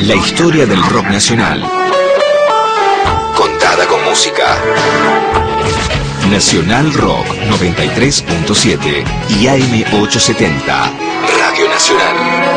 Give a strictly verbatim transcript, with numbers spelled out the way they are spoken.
La historia del rock nacional. Contada con música. Nacional Rock noventa y tres punto siete y A M ochocientos setenta. Radio Nacional.